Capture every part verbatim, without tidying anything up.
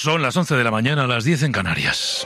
Son las once de la mañana, a las diez en Canarias.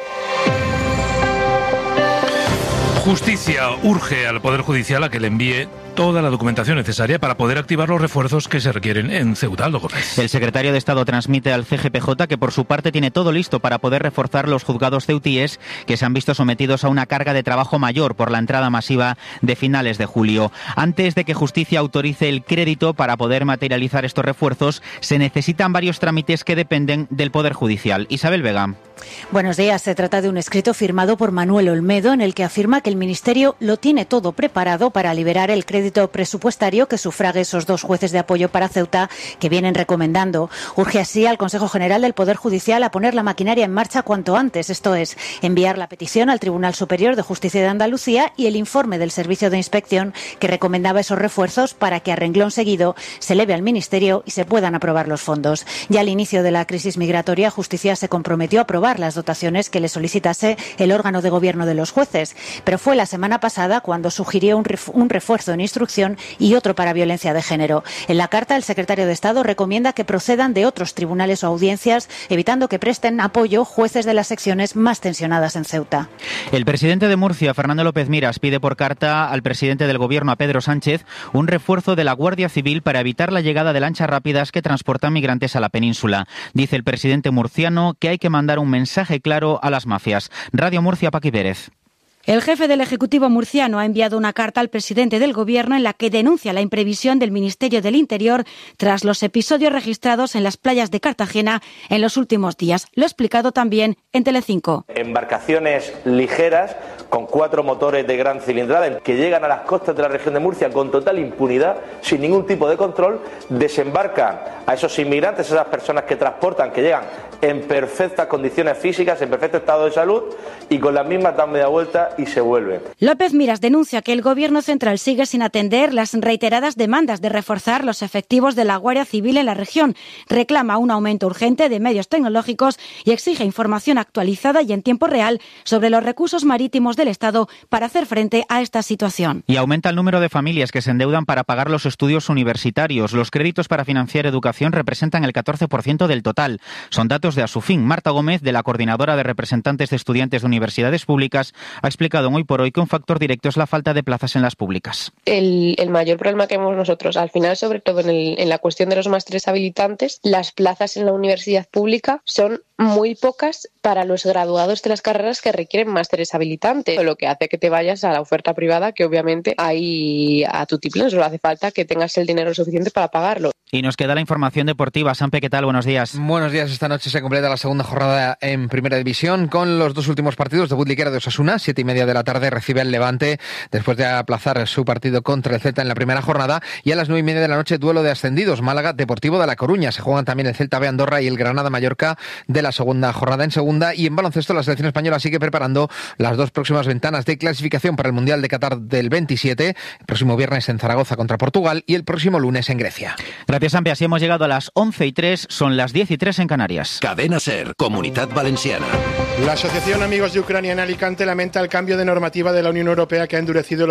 Justicia urge al Poder Judicial a que le envíe toda la documentación necesaria para poder activar los refuerzos que se requieren en Ceuta. Aldo Gómez. El secretario de Estado transmite al C G P J que por su parte tiene todo listo para poder reforzar los juzgados ceutíes que se han visto sometidos a una carga de trabajo mayor por la entrada masiva de finales de julio. Antes de que Justicia autorice el crédito para poder materializar estos refuerzos, se necesitan varios trámites que dependen del Poder Judicial. Isabel Vega. Buenos días. Se trata de un escrito firmado por Manuel Olmedo en el que afirma que el Ministerio lo tiene todo preparado para liberar el crédito presupuestario que sufrague esos dos jueces de apoyo para Ceuta que vienen recomendando. Urge así al Consejo General del Poder Judicial a poner la maquinaria en marcha cuanto antes, esto es, enviar la petición al Tribunal Superior de Justicia de Andalucía y el informe del Servicio de Inspección que recomendaba esos refuerzos para que a renglón seguido se eleve al Ministerio y se puedan aprobar los fondos. Ya al inicio de la crisis migratoria, Justicia se comprometió a aprobar las dotaciones que le solicitase el órgano de gobierno de los jueces, pero fue la semana pasada cuando sugirió un, ref- un refuerzo en instrucción y otro para violencia de género. En la carta, el secretario de Estado recomienda que procedan de otros tribunales o audiencias, evitando que presten apoyo jueces de las secciones más tensionadas en Ceuta. El presidente de Murcia, Fernando López Miras, pide por carta al presidente del Gobierno, a Pedro Sánchez, un refuerzo de la Guardia Civil para evitar la llegada de lanchas rápidas que transportan migrantes a la península. Dice el presidente murciano que hay que mandar un mensaje claro a las mafias. Radio Murcia, Paqui Pérez. El jefe del Ejecutivo murciano ha enviado una carta al presidente del Gobierno en la que denuncia la imprevisión del Ministerio del Interior tras los episodios registrados en las playas de Cartagena en los últimos días. Lo ha explicado también en Telecinco. Embarcaciones ligeras con cuatro motores de gran cilindrada que llegan a las costas de la región de Murcia con total impunidad, sin ningún tipo de control, desembarcan a esos inmigrantes, esas personas que transportan, que llegan en perfectas condiciones físicas, en perfecto estado de salud y con las mismas dan media vuelta y se vuelven. López Miras denuncia que el Gobierno central sigue sin atender las reiteradas demandas de reforzar los efectivos de la Guardia Civil en la región. Reclama un aumento urgente de medios tecnológicos y exige información actualizada y en tiempo real sobre los recursos marítimos del Estado para hacer frente a esta situación. Y aumenta el número de familias que se endeudan para pagar los estudios universitarios. Los créditos para financiar educación representan el catorce por ciento del total. Son datos de Asufin. Marta Gómez, de la Coordinadora de Representantes de Estudiantes de Universidades Públicas, ha explicado en Hoy por Hoy que un factor directo es la falta de plazas en las públicas. El, el mayor problema que vemos nosotros, al final, sobre todo en, el, en la cuestión de los másteres habilitantes, las plazas en la universidad pública son muy pocas para los graduados de las carreras que requieren másteres habilitantes, lo que hace que te vayas a la oferta privada, que obviamente hay a tu tiplén, solo hace falta que tengas el dinero suficiente para pagarlo. Y nos queda la información deportiva. Sampe, ¿qué tal? Buenos días. Buenos días. Esta noche se completa la segunda jornada en Primera División con los dos últimos partidos. Debut liguero de Osasuna, siete y media de la tarde, recibe al Levante después de aplazar su partido contra el Celta en la primera jornada. Y a las nueve y media de la noche, duelo de ascendidos, Málaga Deportivo de La Coruña. Se juegan también el Celta B Andorra y el Granada Mallorca de la segunda jornada en segunda. Y en baloncesto, la selección española sigue preparando las dos próximas ventanas de clasificación para el Mundial de Qatar del veintisiete, el próximo viernes en Zaragoza contra Portugal y el próximo lunes en Grecia. Gracias, Sampe. Así hemos llegado a las once y tres, son las diez y tres en Canarias. Cadena SER, Comunidad Valenciana. La Asociación Amigos de Ucrania en Alicante lamenta el cambio de normativa de la Unión Europea que ha endurecido